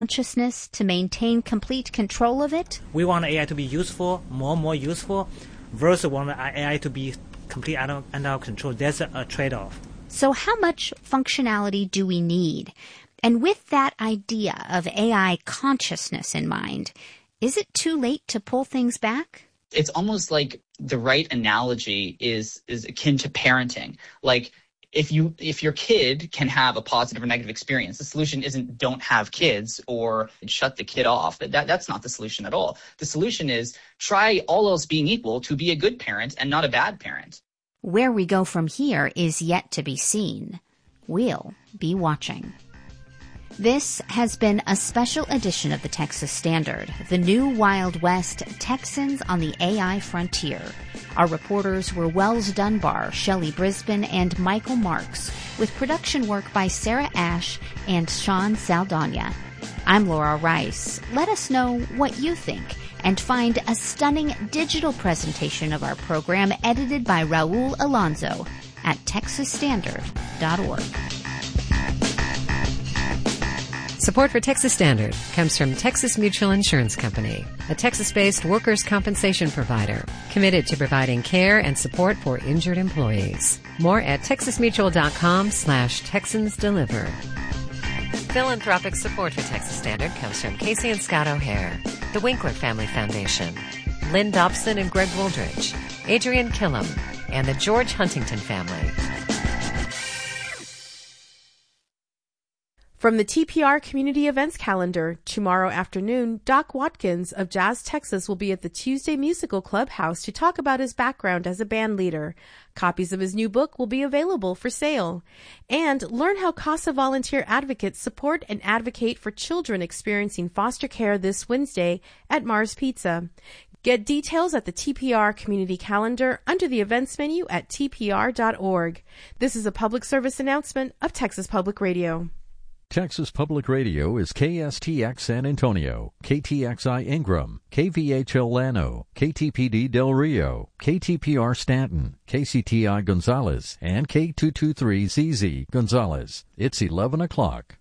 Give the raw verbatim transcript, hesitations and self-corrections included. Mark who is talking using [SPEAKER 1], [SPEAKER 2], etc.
[SPEAKER 1] consciousness to maintain complete control of it?
[SPEAKER 2] We want A I to be useful, more and more useful, versus want A I to be complete under, under our control. There's a, a trade-off.
[SPEAKER 1] So how much functionality do we need? And with that idea of A I consciousness in mind, is it too late to pull things back?
[SPEAKER 3] It's almost like the right analogy is is akin to parenting. Like if you if your kid can have a positive or negative experience, the solution isn't don't have kids or shut the kid off. That that's not the solution at all. The solution is try, all else being equal, to be a good parent and not a bad parent.
[SPEAKER 1] Where we go from here is yet to be seen. We'll be watching. This has been a special edition of the Texas Standard, the new Wild West, Texans on the A I frontier. Our reporters were Wells Dunbar, Shelley Brisbane, and Michael Marks, with production work by Sarah Ash and Sean Saldana. I'm Laura Rice. Let us know what you think, and find a stunning digital presentation of our program edited by Raul Alonso at texas standard dot org.
[SPEAKER 4] Support for Texas Standard comes from Texas Mutual Insurance Company, a Texas-based workers' compensation provider committed to providing care and support for injured employees. More at texasmutual.com slash Texans Deliver. Philanthropic support for Texas Standard comes from Casey and Scott O'Hare, the Winkler Family Foundation, Lynn Dobson and Greg Wooldridge, Adrian Killam, and the George Huntington family.
[SPEAKER 5] From the T P R Community Events Calendar, tomorrow afternoon, Doc Watkins of Jazz Texas will be at the Tuesday Musical Clubhouse to talk about his background as a band leader. Copies of his new book will be available for sale. And learn how CASA volunteer advocates support and advocate for children experiencing foster care this Wednesday at Mars Pizza. Get details at the T P R Community Calendar under the events menu at T P R dot org. This is a public service announcement of Texas Public Radio.
[SPEAKER 6] Texas Public Radio is K S T X San Antonio, K T X I Ingram, K V H L Llano, K T P D Del Rio, K T P R Stanton, K C T I Gonzales, and K two twenty-three Z Z Gonzales. It's eleven o'clock.